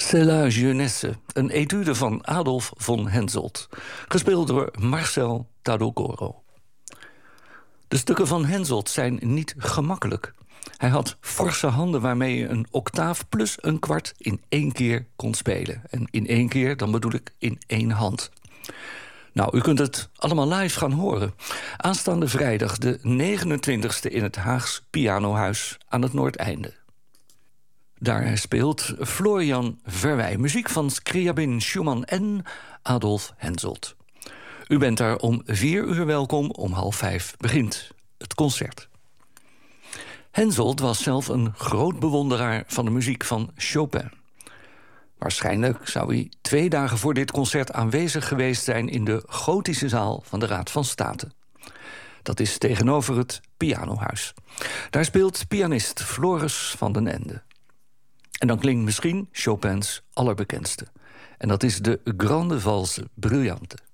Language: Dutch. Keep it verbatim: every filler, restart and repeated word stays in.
C'est la jeunesse, een etude van Adolf von Henselt, gespeeld door Marcel Tadokoro. De stukken van Henselt zijn niet gemakkelijk. Hij had forse handen waarmee je een octaaf plus een kwart in één keer kon spelen. En in één keer, dan bedoel ik in één hand. Nou, u kunt het allemaal live gaan horen. Aanstaande vrijdag de negenentwintigste in het Haags Pianohuis aan het Noordeinde. Daar speelt Florian Verwij muziek van Scriabin, Schumann en Adolf Henselt. U bent daar om vier uur welkom, om half vijf begint het concert. Henselt was zelf een groot bewonderaar van de muziek van Chopin. Waarschijnlijk zou hij twee dagen voor dit concert aanwezig geweest zijn in de gotische zaal van de Raad van State. Dat is tegenover het Pianohuis. Daar speelt pianist Floris van den Ende. En dan klinkt misschien Chopins allerbekendste. En dat is de Grande Valse Brillante.